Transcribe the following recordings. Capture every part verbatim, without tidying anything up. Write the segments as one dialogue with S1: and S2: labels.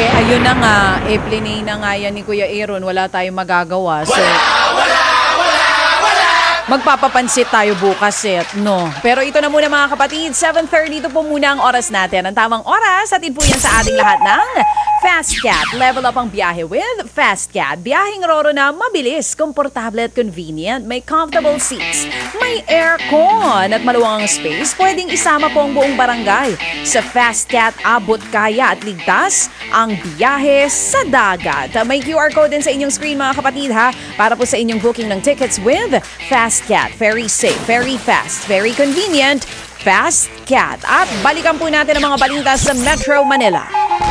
S1: Eh, ayun na nga, eh, plinay na nga yan ni Kuya Aaron, wala tayong magagawa. So, magpapapansit tayo bukas eh, no? Pero ito na muna mga kapatid, seven thirty, ito po muna ang oras natin. Ang tamang oras, atid po yan sa ating lahat ng Fast Cat. Level up ang biyahe with Fast Cat. Biyaheng Roro na mabilis, komportable at convenient. May comfortable seats, may aircon at maluwang space. Pwedeng isama po ang buong barangay. Sa Fast Cat, abot kaya at ligtas ang biyahe sa dagat. May Q R code din sa inyong screen mga kapatid ha, para po sa inyong booking ng tickets with Fast Cat. Very safe, very fast, very convenient. Fast Cat. At balikan po natin ang mga balita sa Metro Manila.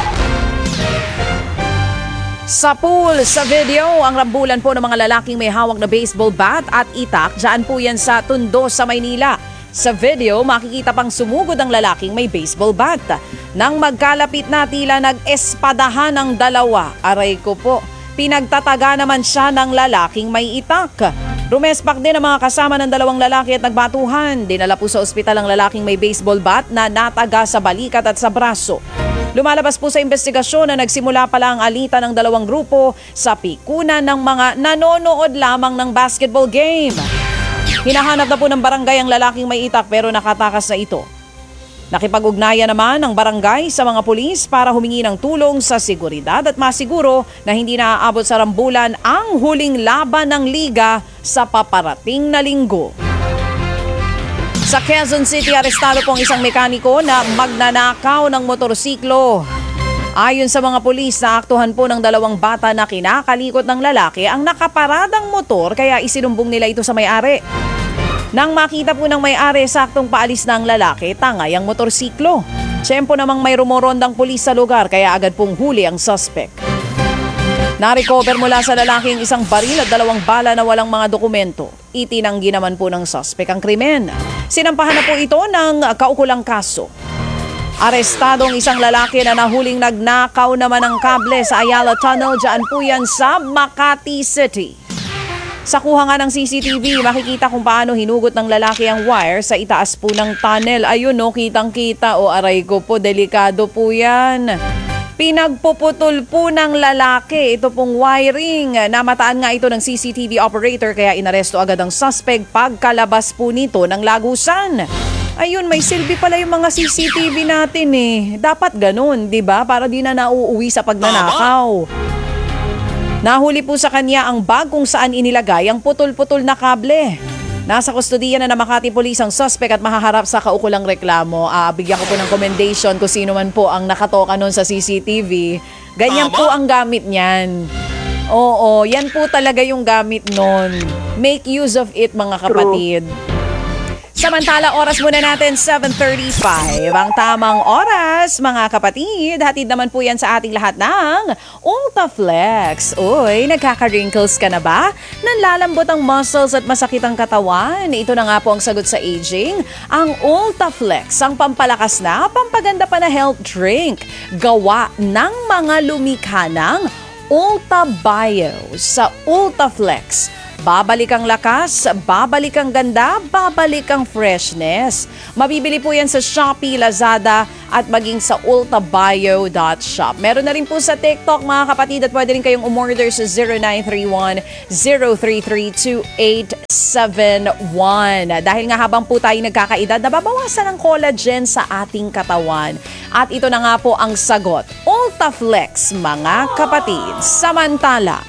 S1: Sa pool, sa video, ang rambulan po ng mga lalaking may hawak na baseball bat at itak. Diyan po yan sa Tondo sa Maynila. Sa video, makikita pang sumugod ang lalaking may baseball bat. Nang magkalapit na, tila nag-espadahan ang dalawa. Aray ko po, pinagtataga naman siya ng lalaking may itak. Rumespak din ang mga kasama ng dalawang lalaki at nagbatuhan. Dinala po sa ospital ang lalaking may baseball bat na nataga sa balikat at sa braso. Lumalabas po sa investigasyon na nagsimula pala ang alitan ng dalawang grupo sa pikunan ng mga nanonood lamang ng basketball game. Hinahanap na po ng barangay ang lalaking may itak pero nakatakas na ito. Nakipag-ugnayan naman ang barangay sa mga pulis para humingi ng tulong sa seguridad at masiguro na hindi na aabot sa rambulan ang huling laban ng liga sa paparating na linggo. Sa Quezon City, arestado po ang isang mekaniko na magnanakaw ng motorsiklo. Ayon sa mga pulis, naaktuhan po ng dalawang bata na kinakalikot ng lalaki ang nakaparadang motor kaya isinumbong nila ito sa may-ari. Nang makita po ng may-ari, saktong paalis na ang lalaki, tangay ang motorsiklo. Tiyempo namang may rumorondang pulis sa lugar kaya agad pong huli ang suspect. Na-recover mula sa lalaki ang isang baril at dalawang bala na walang mga dokumento. Itinanggi naman po ng suspect ang krimen. Sinampahan na po ito ng kaukulang kaso. Arestado ang isang lalaki na nahuling nagnakaw naman ng kable sa Ayala Tunnel. Diyan po yan sa Makati City. Sa kuha nga ng C C T V, makikita kung paano hinugot ng lalaki ang wire sa itaas po ng tunnel. Ayun no, kitang-kita. O aray ko po, delikado po yan. Pinagpuputol po ng lalaki ito pong wiring. Namataan nga ito ng C C T V operator kaya inaresto agad ang suspect pagkalabas po nito ng lagusan. Ayun, may silbi pala yung mga C C T V natin eh. Dapat ganun, di ba? Para di na nauuwi sa pagnanakaw. Nahuli po sa kanya ang bag kung saan inilagay ang putol-putol na kable. Nasa kustodiya na ng Makati Police ang suspect at mahaharap sa kaukulang reklamo. Uh, bigyan ko po ng commendation kung sino man po ang nakatoka nun sa C C T V. Ganyan po ang gamit niyan. Oo, yan po talaga yung gamit nun. Make use of it mga kapatid. Samantala, oras muna natin, seven thirty-five. Ang tamang oras, mga kapatid. Hatid naman po yan sa ating lahat ng Ultaflex. Uy, nagkaka-wrinkles ka na ba? Nanlalambot ang muscles at masakit ang katawan? Ito na nga po ang sagot sa aging. Ang Ultaflex, ang pampalakas na, pampaganda pa na health drink. Gawa ng mga lumikha ng Ulta Bio sa Ultaflex. Babalik ang lakas, babalik ang ganda, babalik ang freshness. Mabibili po yan sa Shopee, Lazada at maging sa ultabio dot shop. Meron na rin po sa TikTok mga kapatid at pwede rin kayong umorder sa zero nine three one, zero three three, two eight seven one. Dahil nga habang po tayo nagkakaedad, nababawasan ang collagen sa ating katawan. At ito na nga po ang sagot. Ultaflex mga kapatid. Samantala,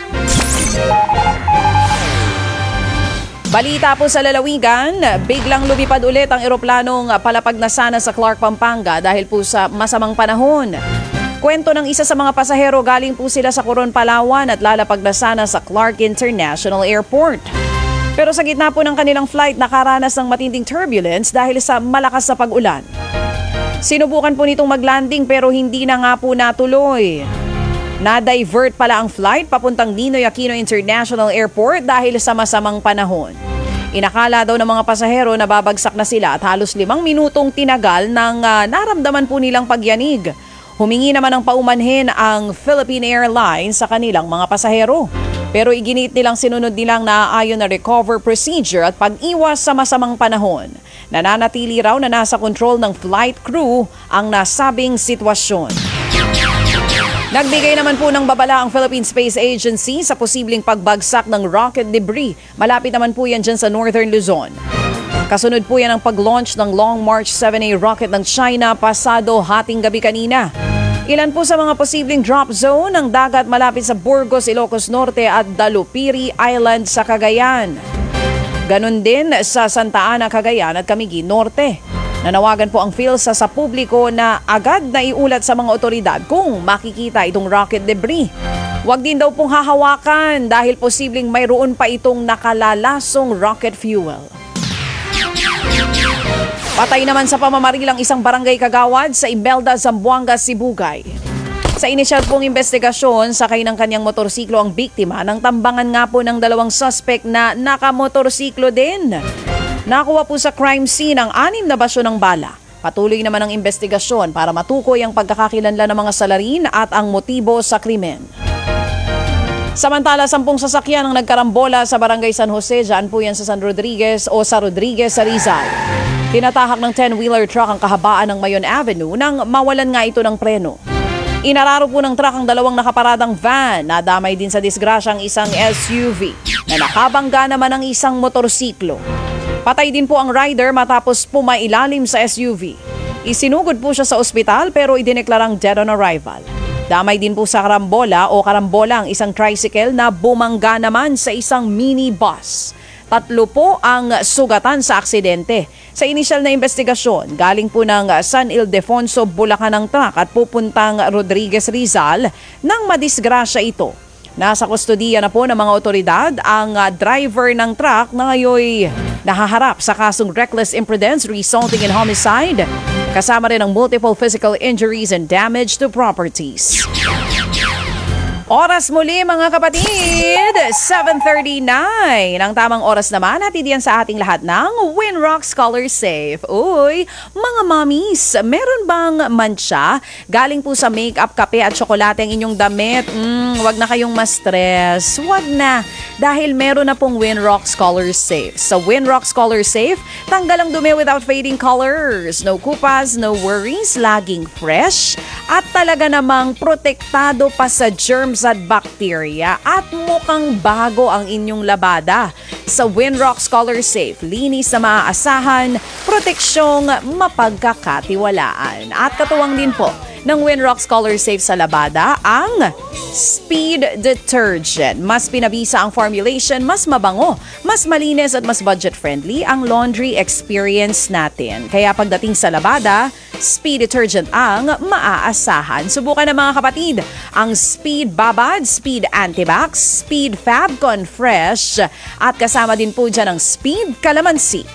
S1: balita po sa lalawigan, biglang lumipad ulit ang eroplanong palapag na sana sa Clark, Pampanga dahil po sa masamang panahon. Kwento ng isa sa mga pasahero, galing po sila sa Coron, Palawan at lalapag na sana sa Clark International Airport. Pero sa gitna po ng kanilang flight, nakaranas ng matinding turbulence dahil sa malakas na pag-ulan. Sinubukan po nitong maglanding pero hindi na nga po natuloy. Na-divert pala ang flight papuntang Ninoy Aquino International Airport dahil sa masamang panahon. Inakala daw ng mga pasahero na babagsak na sila at halos limang minutong tinagal nang uh, naramdaman po nilang pagyanig. Humingi naman ng paumanhin ang Philippine Airlines sa kanilang mga pasahero. Pero iginit nilang sinunod nilang naaayon na recover procedure at pag-iwas sa masamang panahon. Nananatili raw na nasa control ng flight crew ang nasabing sitwasyon. Nagbigay naman po ng babala ang Philippine Space Agency sa posibleng pagbagsak ng rocket debris. Malapit naman po yan dyan sa Northern Luzon. Kasunod po yan ang pag-launch ng Long March seven A rocket ng China pasado hating gabi kanina. Ilan po sa mga posibleng drop zone ng dagat malapit sa Burgos, Ilocos Norte at Dalupiri Island sa Cagayan. Ganon din sa Santa Ana, Cagayan at Camiguin Norte. Nanawagan po ang PhilSA sa publiko na agad na iulat sa mga otoridad kung makikita itong rocket debris. Huwag din daw pong hahawakan dahil posibleng mayroon pa itong nakalalasong rocket fuel. Patay naman sa pamamarilang isang barangay kagawad sa Imelda, Zamboanga, Sibugay. Sa inisyal pong investigasyon, sakay ng kanyang motorsiklo ang biktima ng tambangan nga po ng dalawang suspect na nakamotorsiklo din. Nakuha po sa crime scene ang anim na basyo ng bala. Patuloy naman ang investigasyon para matukoy ang pagkakakilanlan ng mga salarin at ang motibo sa krimen. Samantala, sampung sasakyan ang nagkarambola sa Barangay San Jose, dyan po yan sa San Rodriguez o sa Rodriguez sa Rizal. Tinatahak ng ten-wheeler truck ang kahabaan ng Mayon Avenue nang mawalan nga ito ng preno. Inararo po ng truck ang dalawang nakaparadang van na damay din sa disgrasyang isang S U V na nakabangga naman ng isang motorsiklo. Patay din po ang rider matapos pumailalim sa S U V. Isinugod po siya sa ospital pero idineklarang dead on arrival. Damay din po sa karambola o karambola ang isang tricycle na bumangga naman sa isang minibus. Tatlo po ang sugatan sa aksidente. Sa inisyal na investigasyon, galing po ng San Ildefonso, Bulacan ang truck at pupuntang Rodriguez, Rizal nang madisgrasya ito. Nasa kustodiya na po ng mga otoridad ang driver ng truck na ngayon nahaharap sa kasong reckless imprudence resulting in homicide, kasama rin ang multiple physical injuries and damage to properties. Oras muli mga kapatid, seven thirty-nine. Ang tamang oras naman, hatid yan sa ating lahat ng Winrock Scholar Safe. Uy, mga mommies, meron bang mancha? Galing po sa makeup, kape at tsokolate ang inyong damit. Mm, wag na kayong ma-stress. Wag na, dahil meron na pong Winrock Scholar Safe. Sa Winrock Scholar Safe, tanggal ang dumi without fading colors. No kupas, no worries, laging fresh. At talaga namang protektado pa sa germs at bacteria at mukhang bago ang inyong labada. Sa Winrock Scholar Safe, linis na maaasahan, proteksyong mapagkakatiwalaan. At katuwang din po ng Winrock Scholar Safe sa labada ang Speed Detergent. Mas pinabisa ang formulation, mas mabango, mas malinis at mas budget-friendly ang laundry experience natin. Kaya pagdating sa labada, Speed Detergent ang maaasahan. Subukan na mga kapatid ang Speed Babad, Speed Antibac, Speed Fabcon Fresh at kasama din po dyan ang Speed Calamansi.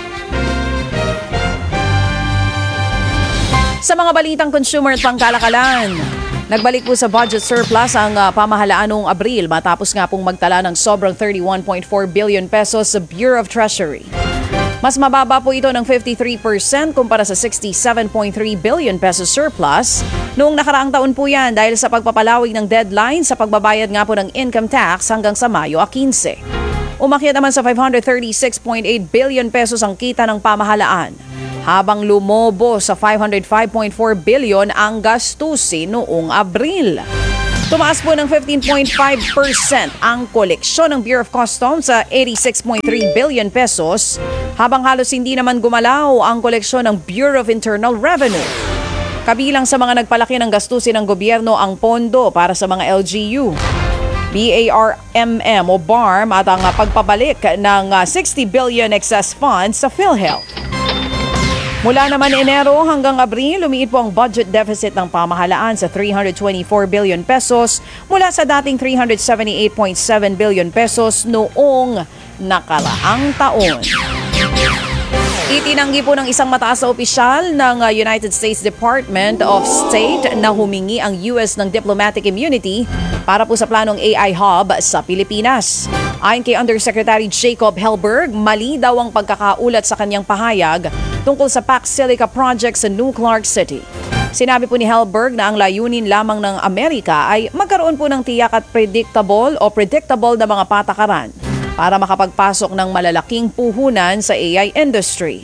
S1: Sa mga balitang consumer at pangkalakalan, nagbalik po sa budget surplus ang uh, pamahalaan noong Abril matapos nga pong magtala ng sobrang thirty-one point four billion pesos sa Bureau of Treasury. Mas mababa po ito ng fifty-three percent kumpara sa sixty-seven point three billion pesos surplus noong nakaraang taon po yan dahil sa pagpapalawig ng deadline sa pagbabayad nga po ng income tax hanggang sa Mayo fifteen. Umakyat naman sa five hundred thirty-six point eight billion pesos ang kita ng pamahalaan, habang lumobo sa five hundred five point four billion ang gastusin noong Abril. Tumaas po ng fifteen point five percent ang koleksyon ng Bureau of Customs sa eighty-six point three billion pesos, habang halos hindi naman gumalaw ang koleksyon ng Bureau of Internal Revenue. Kabilang sa mga nagpalaki ng gastusin ng gobyerno ang pondo para sa mga L G U, B A R M M o B A R M at ang pagpabalik ng sixty billion excess funds sa PhilHealth. Mula naman Enero hanggang Abril, lumiit po ang budget deficit ng pamahalaan sa three hundred twenty-four billion pesos mula sa dating three hundred seventy-eight point seven billion pesos noong nakaraang taon. Itinanggi po ng isang mataas na opisyal ng United States Department of State na humingi ang U S ng diplomatic immunity para po sa planong A I hub sa Pilipinas. Ayon kay Undersecretary Jacob Helberg, mali daw ang pagkakaulat sa kanyang pahayag tungkol sa Pax Silica project sa New Clark City. Sinabi po ni Helberg na ang layunin lamang ng Amerika ay magkaroon po ng tiyak at predictable o predictable na mga patakaran para makapagpasok ng malalaking puhunan sa A I industry.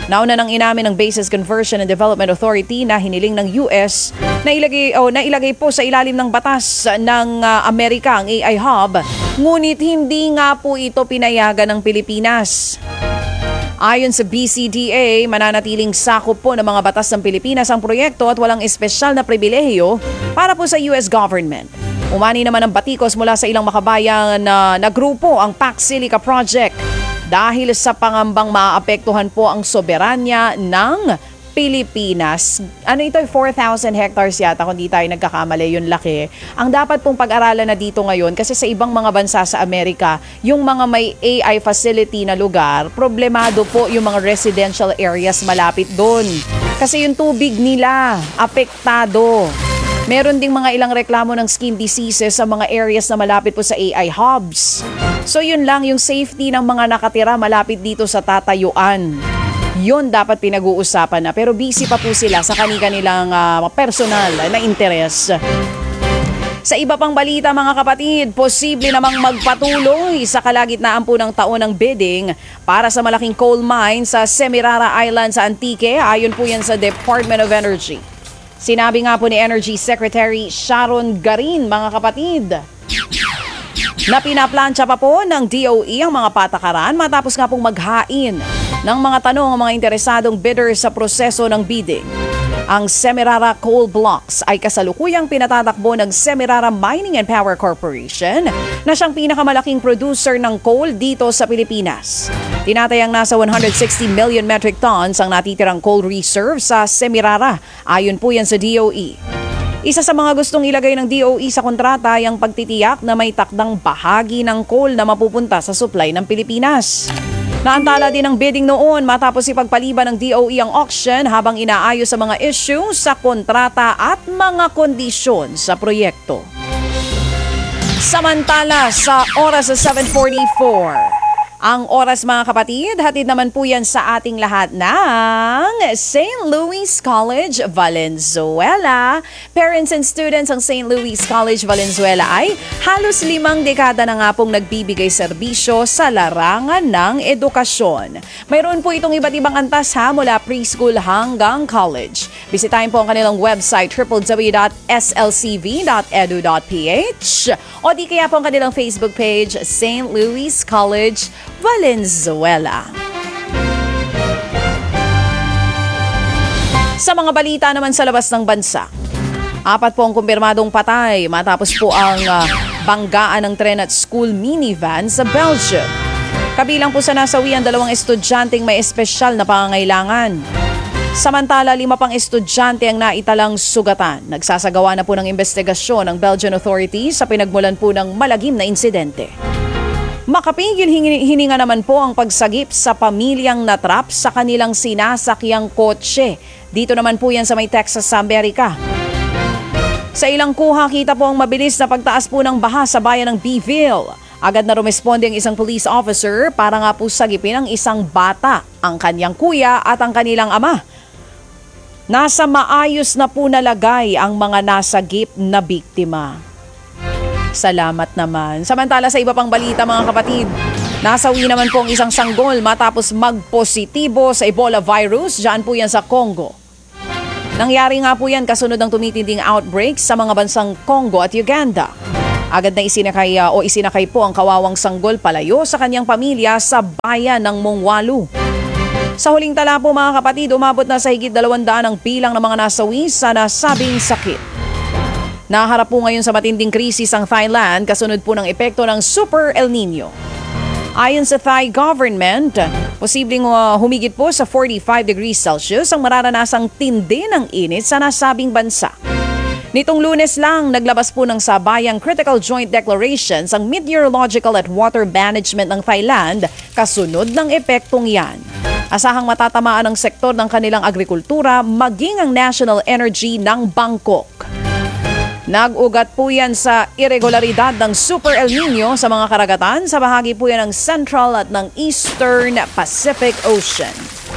S1: Nauna nang inamin ng Bases Conversion and Development Authority na hiniling ng U S na ilagay, o na ilagay po sa ilalim ng batas ng uh, Amerika ang A I hub, ngunit hindi nga po ito pinayagan ng Pilipinas. Ayon sa B C D A, mananatiling sakop po ng mga batas ng Pilipinas ang proyekto at walang espesyal na pribilehiyo para po sa U S government. Umani naman ang batikos mula sa ilang makabayan na, na grupo ang Pac Silica Project dahil sa pangambang maaapektuhan po ang soberanya ng Pilipinas. Ano ito, four thousand hectares yata kung di tayo nagkakamali, yung laki. Ang dapat pong pag-aralan na dito ngayon kasi sa ibang mga bansa sa Amerika, yung mga may A I facility na lugar, problemado po yung mga residential areas malapit doon. Kasi yung tubig nila, apektado. Meron ding mga ilang reklamo ng skin diseases sa mga areas na malapit po sa A I hubs. So yun lang, yung safety ng mga nakatira malapit dito sa tatayuan. Yun dapat pinag-uusapan na. Pero busy pa po sila sa kanilang uh, personal na interes. Sa iba pang balita mga kapatid, posible namang magpatuloy sa kalagitnaan po ng taon ng bidding para sa malaking coal mine sa Semirara Island sa Antique. Ayon po yan sa Department of Energy. Sinabi nga po ni Energy Secretary Sharon Garin, mga kapatid, na pinaplansya pa po ng D O E ang mga patakaran matapos nga pong maghain ng mga tanong ang mga interesadong bidders sa proseso ng bidding. Ang Semirara Coal Blocks ay kasalukuyang pinatatakbo ng Semirara Mining and Power Corporation na siyang pinakamalaking producer ng coal dito sa Pilipinas. Tinatayang nasa one hundred sixty million metric tons ang natitirang coal reserve sa Semirara, ayon po yan sa D O E. Isa sa mga gustong ilagay ng D O E sa kontrata ay ang pagtitiyak na may takdang bahagi ng coal na mapupunta sa supply ng Pilipinas. Naantala din ang bidding noon matapos ipagpaliban ng D O E ang auction habang inaayos sa mga issue sa kontrata at mga kondisyon sa proyekto. Samantala sa oras sa seven forty-four, ang oras mga kapatid, hatid naman po yan sa ating lahat ng Saint Louis College Valenzuela. Parents and students ng Saint Louis College Valenzuela ay halos limang dekada na nga pong nagbibigay serbisyo sa larangan ng edukasyon. Mayroon po itong iba't ibang antas ha, mula preschool hanggang college. Bisitahin po ang kanilang website w w w dot s l c v dot e d u dot p h o di kaya po ang kanilang Facebook page, Saint Louis College Valenzuela. Sa mga balita naman sa labas ng bansa, apat po ang kumpirmadong patay matapos po ang uh, banggaan ng tren at school minivan sa Belgium. Kabilang po sa nasawi ang dalawang estudyanteng may espesyal na pangangailangan. Samantala, lima pang estudyante ang naitalang sugatan. Nagsasagawa na po ng investigasyon ng Belgian authorities sa pinagmulan po ng malagim na insidente. Makapigil hininga naman po ang pagsagip sa pamilyang natrap sa kanilang sinasakyang kotse. Dito naman po yan sa may Texas sa Amerika. Sa ilang kuha, kita po ang mabilis na pagtaas po ng baha sa bayan ng Beeville. Agad na rumesponde ang isang police officer para nga po sagipin ang isang bata, ang kanyang kuya at ang kanilang ama. Nasa maayos na po nalagay ang mga nasagip na biktima. Salamat naman. Samantala sa iba pang balita mga kapatid, nasawi naman po ang isang sanggol matapos magpositibo sa Ebola virus, dyan po yan sa Congo. Nangyari nga po yan kasunod ng tumitinding outbreak sa mga bansang Congo at Uganda. Agad na isinakay uh, o isinakay po ang kawawang sanggol palayo sa kanyang pamilya sa bayan ng Mongwalu. Sa huling tala po mga kapatid, umabot na sa higit dalawang daan ang bilang ng mga nasawi sa nasabing sakit. Naharap po ngayon sa matinding krisis ang Thailand kasunod po ng epekto ng Super El Nino. Ayon sa Thai government, posibleng uh, humigit po sa forty-five degrees Celsius ang mararanasang tindi ng init sa nasabing bansa. Nitong Lunes lang, naglabas po ng sabayang Critical Joint Declarations ang Meteorological at Water Management ng Thailand kasunod ng epektong yan. Asahang matatamaan ang sektor ng kanilang agrikultura maging ang national energy ng Bangkok. Nag-ugat po yan sa irregularidad ng Super El Nino sa mga karagatan sa bahagi po yan ng Central at ng Eastern Pacific Ocean.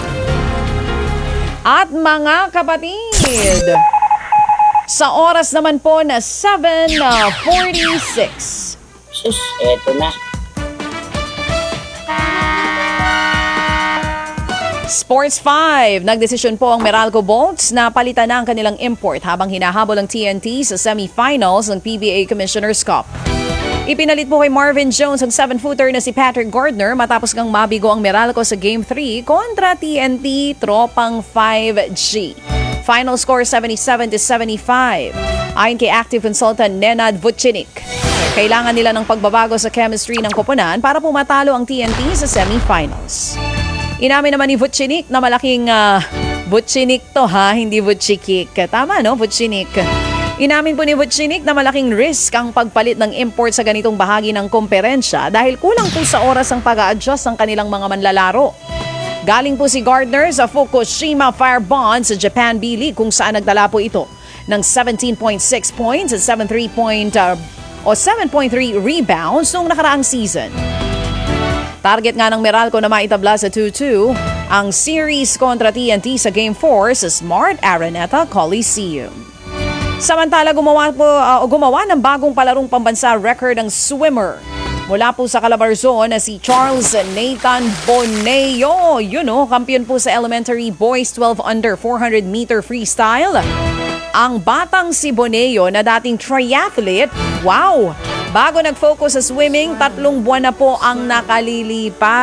S1: At mga kapatid, sa oras naman po na seven forty-six.
S2: Sus, eto na.
S1: Sports five, nagdesisyon po ang Meralco Bolts na palitan na ang kanilang import habang hinahabol ang T N T sa semifinals ng P B A Commissioner's Cup. Ipinalit po kay Marvin Jones ang seven-footer na si Patrick Gardner matapos ngang mabigo ang Meralco sa Game three kontra T N T Tropang five G. Final score seventy-seven to seventy-five. Ayon kay active consultant Nenad Vucinic, kailangan nila ng pagbabago sa chemistry ng koponan para pumatalo ang T N T sa semifinals. Inamin naman ni Vucinic na malaking uh, Vucinic to ha, hindi Vucinic. Tama no, Vucinic. Inamin po ni Vucinic na malaking risk ang pagpalit ng import sa ganitong bahagi ng komperensya dahil kulang po sa oras ang pag-a-adjust ng kanilang mga manlalaro. Galing po si Gardner sa Fukushima Fire Bonds sa Japan B-League kung saan nagdala po ito ng seventeen point six points at seven point three point uh, o seven point three rebounds noong nakaraang season. Target nga ng Meralco na maitabla sa two two ang series kontra T N T sa Game four sa Smart Araneta Coliseum. Samantala gumawa, po, uh, gumawa ng bagong palarong pambansa record ang swimmer mula po sa Calabarzon na si Charles Nathan Boneo. Yun o, kampiyon po sa elementary boys twelve under four hundred meter freestyle. Ang batang si Boneo na dating triathlete, wow! Bago nag-focus sa swimming, tatlong buwan na po ang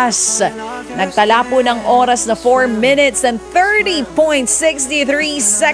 S1: nakalilipas. Nagtala po ng oras na four minutes and thirty point six three seconds